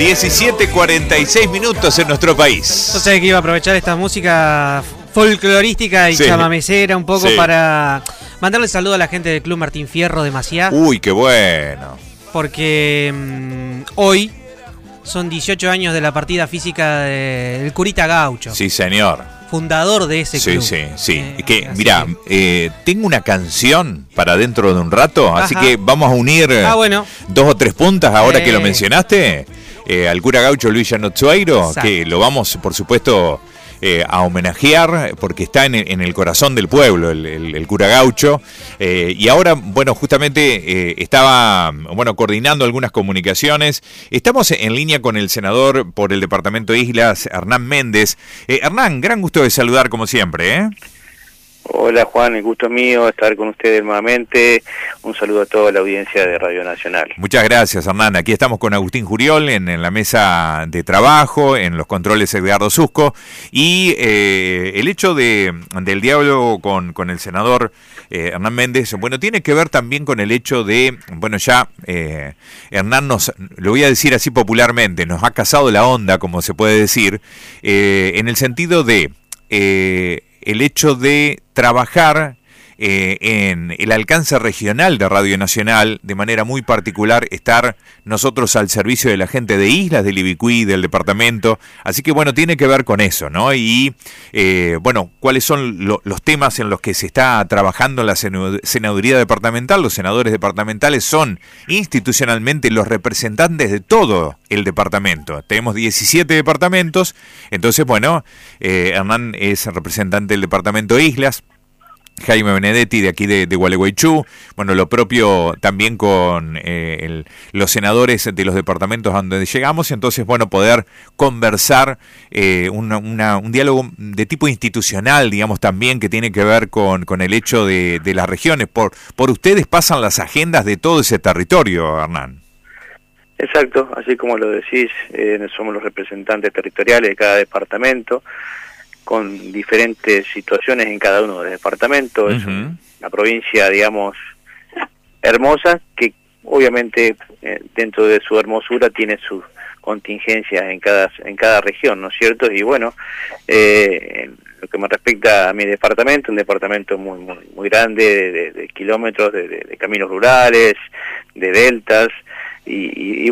17:46 minutos en nuestro país. Yo sé que iba a aprovechar esta música folclorística y chamamecera un poco para mandarle saludo a la gente del Club Martín Fierro de Maciá. Uy, qué bueno. Porque hoy son 18 años de la partida física del Curita Gaucho. Sí, señor. Fundador de ese club. Sí. Mirá, tengo una canción para dentro de un rato, así que vamos a unir dos o tres puntas ahora que lo mencionaste. Al cura gaucho Luis Yanotsueiro, que lo vamos, por supuesto, a homenajear, porque está en el corazón del pueblo, el cura gaucho. Y ahora, bueno, justamente estaba, coordinando algunas comunicaciones. Estamos en línea con el senador por el departamento de Islas, Hernán Méndez. Hernán, gran gusto de saludar como siempre, ¿eh? Hola Juan, el gusto es mío estar con ustedes nuevamente. Un saludo a toda la audiencia de Radio Nacional. Muchas gracias, Hernán. Aquí estamos con Agustín Juriol en la mesa de trabajo, en los controles Edgardo Susco, y el hecho del diálogo con el senador Hernán Méndez, tiene que ver también con el hecho de, Hernán lo voy a decir así popularmente, nos ha cazado la onda, como se puede decir, en el sentido de el hecho de trabajar en el alcance regional de Radio Nacional, de manera muy particular, estar nosotros al servicio de la gente de Islas, del Ibicuí, del departamento, así que tiene que ver con eso, ¿no? Y ¿cuáles son los temas en los que se está trabajando en la senaduría departamental? Los senadores departamentales son institucionalmente los representantes de todo el departamento. Tenemos 17 departamentos, entonces, Hernán es representante del departamento de Islas, Jaime Benedetti de aquí de Gualeguaychú, lo propio también con los senadores de los departamentos donde llegamos, entonces poder conversar, un diálogo de tipo institucional, digamos, también, que tiene que ver con el hecho de las regiones. Por ustedes pasan las agendas de todo ese territorio, Hernán. Exacto, así como lo decís, somos los representantes territoriales de cada departamento, con diferentes situaciones en cada uno de los departamentos. Es una provincia, digamos, hermosa, que obviamente dentro de su hermosura tiene sus contingencias en cada región, ¿no es cierto? Y en lo que me respecta a mi departamento, un departamento muy grande, de kilómetros, de caminos rurales, de deltas, y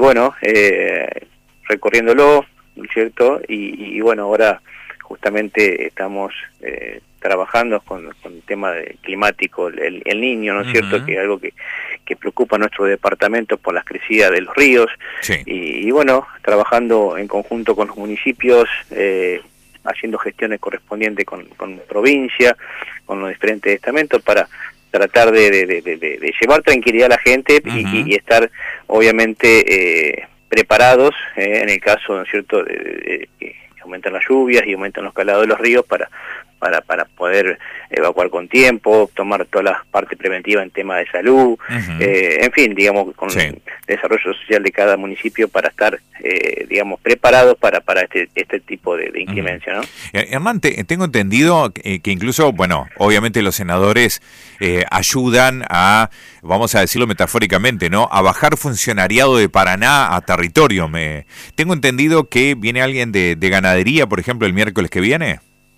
recorriéndolo, ¿no es cierto? Y ahora justamente estamos trabajando con el tema climático, el Niño, ¿no es cierto?, que es algo que preocupa a nuestro departamento por las crecidas de los ríos, y trabajando en conjunto con los municipios, haciendo gestiones correspondientes con provincia, con los diferentes estamentos, para tratar de llevar tranquilidad a la gente y estar, obviamente, preparados en el caso, ¿no es cierto?, de aumentan las lluvias y aumentan los calados de los ríos para poder evacuar con tiempo, tomar todas las partes preventivas en tema de salud, en fin, digamos, con el desarrollo social de cada municipio para estar, preparados para este tipo de inclemencia, ¿no? Hernán, tengo entendido que incluso, obviamente los senadores ayudan a, vamos a decirlo metafóricamente, ¿no?, a bajar funcionariado de Paraná a territorio. Tengo entendido que viene alguien de ganadería, por ejemplo, el miércoles que viene.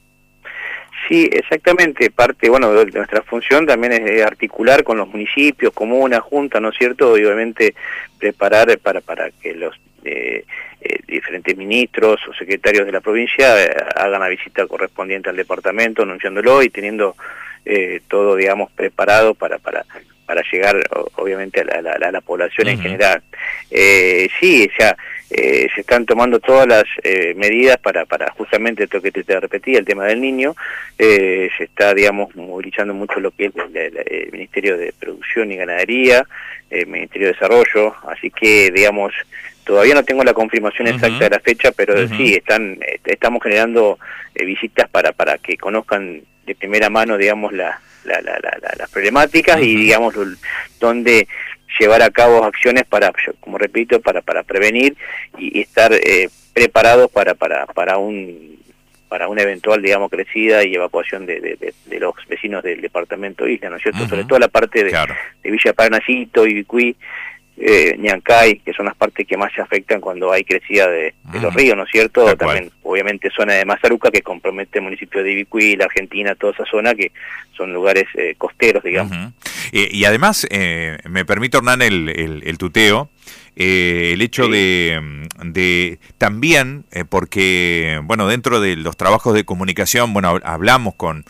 Sí, exactamente. Parte, de nuestra función también es articular con los municipios, comunas, juntas, ¿no es cierto? Y obviamente preparar para que los diferentes ministros o secretarios de la provincia hagan la visita correspondiente al departamento, anunciándolo y teniendo todo, digamos, preparado para llegar, obviamente, a la población en general. Se están tomando todas las medidas para justamente esto que te repetí, el tema del Niño. Se está, digamos, movilizando mucho lo que es el Ministerio de Producción y Ganadería, el Ministerio de Desarrollo, así que, digamos, todavía no tengo la confirmación exacta de la fecha, pero estamos generando visitas para que conozcan de primera mano, digamos, las problemáticas y, digamos, donde llevar a cabo acciones como repito, para prevenir y estar preparados para una eventual, digamos, crecida y evacuación de los vecinos del departamento Isla, ¿no es cierto? Sobre todo la parte de Villa Parnasito y Ibicuí, Ñancay, que son las partes que más se afectan cuando hay crecida de los ríos, ¿no es cierto? También, obviamente, zona de Mazaruca, que compromete el municipio de Ibicuí, la Argentina, toda esa zona, que son lugares costeros, digamos. Y además, me permito, Hernán, el tuteo, el hecho de también, porque, bueno, dentro de los trabajos de comunicación, bueno, hablamos con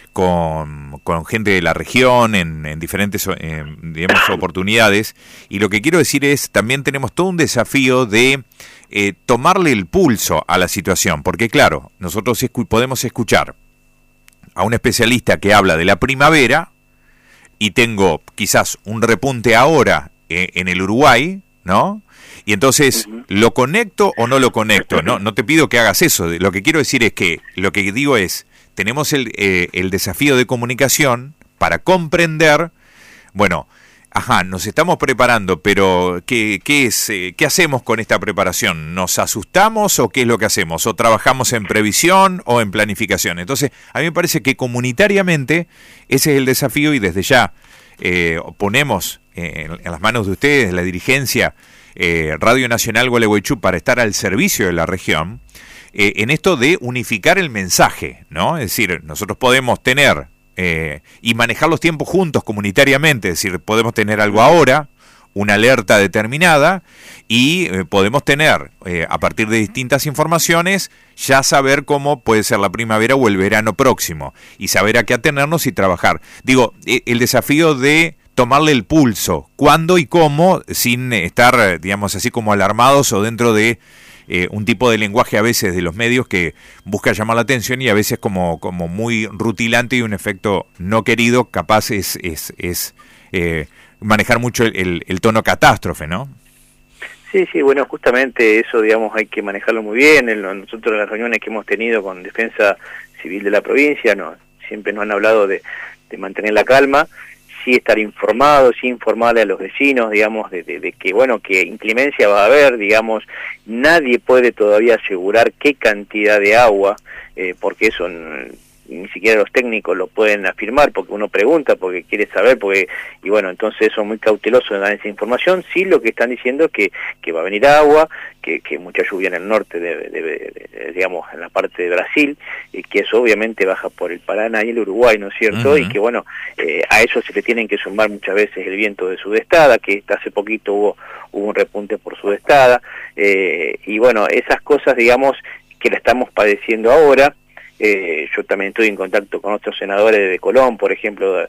gente de la región en diferentes digamos, oportunidades, y lo que quiero decir es, también tenemos todo un desafío de tomarle el pulso a la situación, porque claro, nosotros podemos escuchar a un especialista que habla de la primavera, y tengo quizás un repunte ahora en el Uruguay, ¿no? Y entonces, ¿lo conecto o no lo conecto? No te pido que hagas eso, lo que quiero decir es que, lo que digo es, tenemos el desafío de comunicación para comprender, bueno, nos estamos preparando, pero ¿qué hacemos con esta preparación? ¿Nos asustamos o qué es lo que hacemos? ¿O trabajamos en previsión o en planificación? Entonces, a mí me parece que comunitariamente ese es el desafío, y desde ya ponemos en las manos de ustedes, la dirigencia, Radio Nacional Gualeguaychú, para estar al servicio de la región, en esto de unificar el mensaje, ¿no? Es decir, nosotros podemos tener y manejar los tiempos juntos comunitariamente, es decir, podemos tener algo ahora, una alerta determinada, y podemos tener, a partir de distintas informaciones, ya saber cómo puede ser la primavera o el verano próximo, y saber a qué atenernos y trabajar. Digo, el desafío de tomarle el pulso, cuándo y cómo, sin estar, digamos, así como alarmados o dentro de un tipo de lenguaje a veces de los medios que busca llamar la atención, y a veces como muy rutilante, y un efecto no querido, capaz es manejar mucho el tono catástrofe, ¿no? Sí, bueno, justamente eso, digamos, hay que manejarlo muy bien. Nosotros en las reuniones que hemos tenido con Defensa Civil de la provincia, siempre nos han hablado de mantener la calma, sí estar informados, sí informarle a los vecinos, digamos, de que, bueno, que inclemencia va a haber, digamos, nadie puede todavía asegurar qué cantidad de agua, porque eso ni siquiera los técnicos lo pueden afirmar, porque uno pregunta, porque quiere saber, y bueno, entonces son muy cautelosos en dar esa información. Sí, lo que están diciendo es que va a venir agua, que mucha lluvia en el norte, digamos, en la parte de Brasil, y que eso obviamente baja por el Paraná y el Uruguay, ¿no es cierto? Y que bueno, a eso se le tienen que sumar muchas veces el viento de sudestada, que hace poquito hubo un repunte por sudestada, y bueno, esas cosas, digamos, que la estamos padeciendo ahora. Yo también estoy en contacto con otros senadores de Colón, por ejemplo,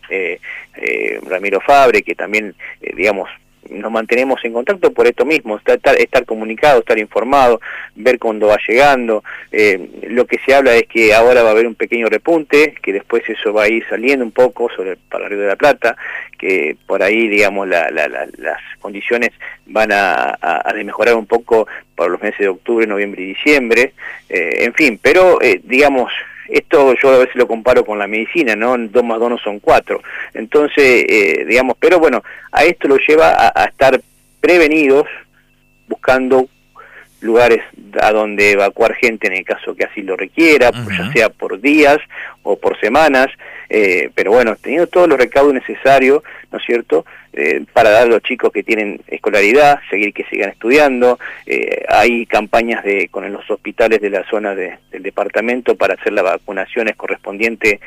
Ramiro Fabre, que también, digamos, nos mantenemos en contacto por esto mismo, estar comunicado, estar informado, ver cuándo va llegando. Lo que se habla es que ahora va a haber un pequeño repunte, que después eso va a ir saliendo un poco para el Río de la Plata, que por ahí, digamos, las condiciones van a mejorar un poco para los meses de octubre, noviembre y diciembre, en fin, pero digamos, esto yo a veces lo comparo con la medicina, ¿no? 2 más 2 no son 4. Entonces, digamos, pero bueno, a esto lo lleva a estar prevenidos, buscando lugares a donde evacuar gente en el caso que así lo requiera, ya sea por días o por semanas, pero bueno, teniendo todos los recaudos necesarios, ¿no es cierto?, para dar a los chicos que tienen escolaridad, seguir que sigan estudiando. Hay campañas con los hospitales de la zona del departamento para hacer las vacunaciones correspondientes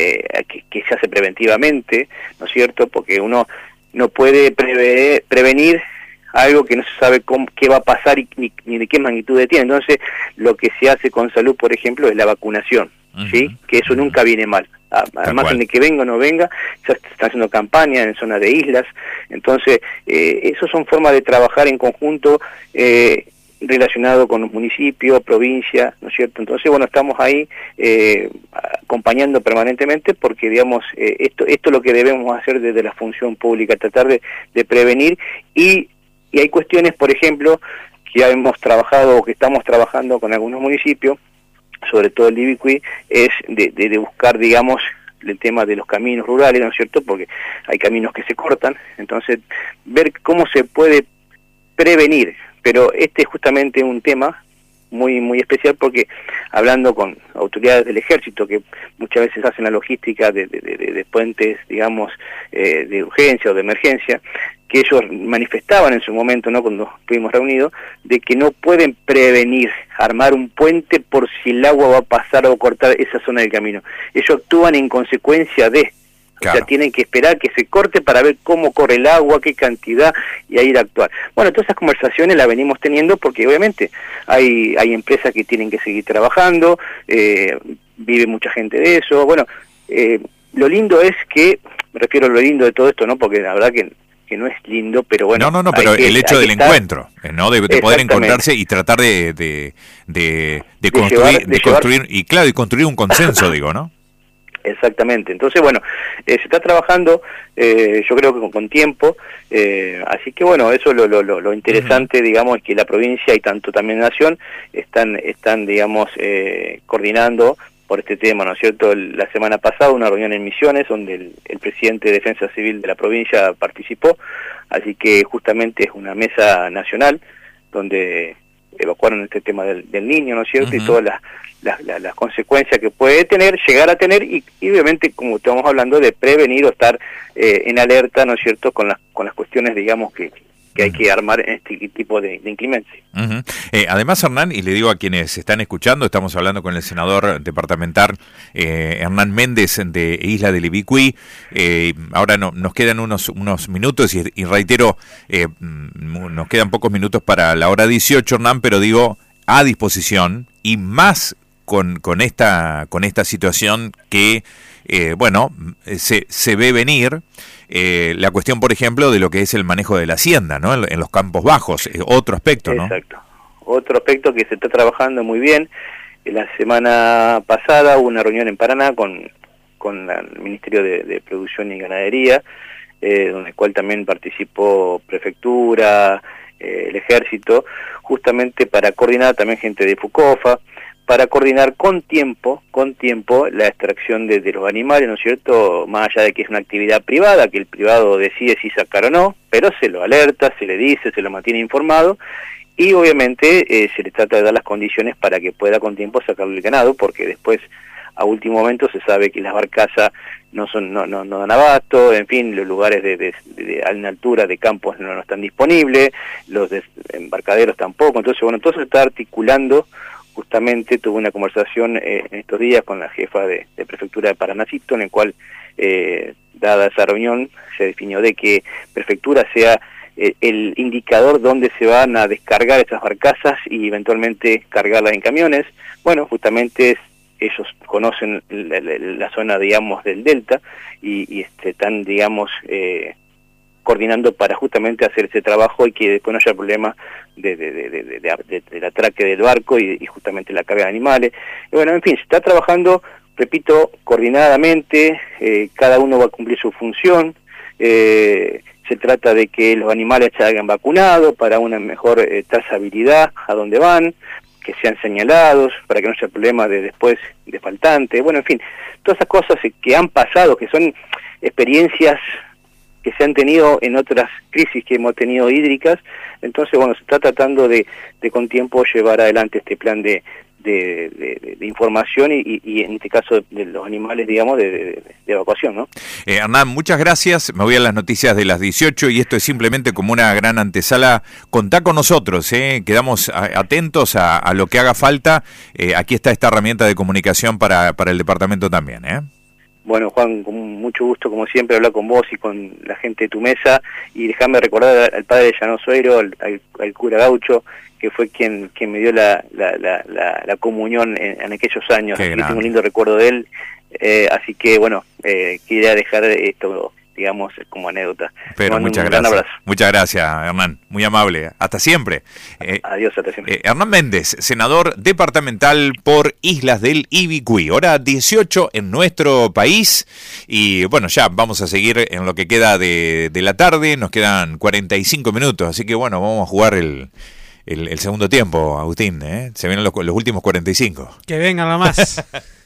que se hace preventivamente, ¿no es cierto?, porque uno no puede prevenir algo que no se sabe qué va a pasar ni de qué magnitud tiene. Entonces, lo que se hace con salud, por ejemplo, es la vacunación, ¿sí? Que eso nunca viene mal. Además, en el que venga o no venga, ya están haciendo campañas en zonas de islas. Entonces, eso son formas de trabajar en conjunto, relacionado con los municipios, provincia, ¿no es cierto? Entonces, bueno, estamos ahí acompañando permanentemente, porque, digamos, esto es lo que debemos hacer desde la función pública, tratar de prevenir, y hay cuestiones, por ejemplo, que ya hemos trabajado o que estamos trabajando con algunos municipios, sobre todo el de Ibicuí, es de buscar, digamos, el tema de los caminos rurales, ¿no es cierto?, porque hay caminos que se cortan, entonces ver cómo se puede prevenir. Pero este es justamente un tema muy muy especial, porque hablando con autoridades del ejército, que muchas veces hacen la logística de puentes, digamos, de urgencia o de emergencia, que ellos manifestaban en su momento, ¿no?, cuando estuvimos reunidos, de que no pueden prevenir, armar un puente por si el agua va a pasar o cortar esa zona del camino. Ellos actúan en consecuencia de, claro. O sea, tienen que esperar que se corte para ver cómo corre el agua, qué cantidad, y ahí ir a actuar. Bueno, todas esas conversaciones las venimos teniendo porque obviamente hay empresas que tienen que seguir trabajando, vive mucha gente de eso. Bueno, lo lindo es que, me refiero a lo lindo de todo esto, ¿no?, porque la verdad que no es lindo, pero bueno... No, pero el hecho del encuentro, ¿no?, de poder encontrarse y tratar de construir, y claro, y construir un consenso, digo, ¿no? Exactamente. Entonces, bueno, se está trabajando, yo creo que con tiempo, así que bueno, eso lo interesante, digamos, es que la provincia y tanto también Nación están digamos, coordinando por este tema, ¿no es cierto? La semana pasada una reunión en Misiones donde el presidente de Defensa Civil de la provincia participó, así que justamente es una mesa nacional donde evacuaron este tema del niño, ¿no es cierto? Y todas las consecuencias que puede llegar a tener y obviamente, como estamos hablando, de prevenir o estar en alerta, ¿no es cierto?, con las cuestiones, digamos, que hay que armar en este tipo de inclemencia. Además, Hernán, y le digo a quienes están escuchando, estamos hablando con el senador departamental Hernán Méndez de Isla del Ibicuí. Ahora nos quedan unos minutos y reitero, nos quedan pocos minutos para la hora 18, Hernán, pero digo, a disposición y más con esta situación que bueno, se ve venir. La cuestión, por ejemplo, de lo que es el manejo de la hacienda, ¿no?, en los campos bajos, otro aspecto, ¿no? Exacto. Otro aspecto que se está trabajando muy bien. La semana pasada hubo una reunión en Paraná con el Ministerio de Producción y Ganadería, donde el cual también participó Prefectura, el Ejército, justamente para coordinar también gente de FUCOFA, para coordinar con tiempo la extracción de los animales, ¿no es cierto?, más allá de que es una actividad privada, que el privado decide si sacar o no, pero se lo alerta, se le dice, se lo mantiene informado, y obviamente se le trata de dar las condiciones para que pueda con tiempo sacarle el ganado, porque después, a último momento, se sabe que las barcazas no dan abasto, en fin, los lugares de altura de campos no están disponibles, los embarcaderos tampoco, entonces, bueno, todo se está articulando. Justamente tuve una conversación en estos días con la jefa de Prefectura de Paranacito, en el cual, dada esa reunión, se definió de que Prefectura sea el indicador donde se van a descargar esas barcazas y eventualmente cargarlas en camiones. Bueno, justamente ellos conocen la zona, digamos, del delta y están, digamos, coordinando para justamente hacer ese trabajo y que después no haya problemas del atraque del barco y justamente la carga de animales. Y bueno, en fin, se está trabajando, repito, coordinadamente, cada uno va a cumplir su función, se trata de que los animales se hagan vacunados para una mejor trazabilidad a dónde van, que sean señalados, para que no haya problemas después de faltante, bueno, en fin, todas esas cosas que han pasado, que son experiencias que se han tenido en otras crisis que hemos tenido hídricas. Entonces, bueno, se está tratando de con tiempo llevar adelante este plan de información y en este caso de los animales, digamos, de evacuación, ¿no? Hernán, muchas gracias. Me voy a las noticias de las 18 y esto es simplemente como una gran antesala. Contá con nosotros, quedamos atentos a lo que haga falta. Aquí está esta herramienta de comunicación para el departamento también, Bueno, Juan, con mucho gusto, como siempre, hablar con vos y con la gente de tu mesa, y déjame recordar al padre Llano Suero, al cura Gaucho, que fue quien me dio la comunión en aquellos años. Tengo un lindo recuerdo de él, así que, bueno, quería dejar esto, digamos, como anécdota. Pero muchas gracias. Un abrazo. Muchas gracias, Hernán. Muy amable. Hasta siempre. Adiós, hasta siempre. Hernán Méndez, senador departamental por Islas del Ibicuí. Hora 18 en nuestro país. Y bueno, ya vamos a seguir en lo que queda de la tarde. Nos quedan 45 minutos. Así que bueno, vamos a jugar el segundo tiempo, Agustín. Se vienen los últimos 45. Que vengan nomás.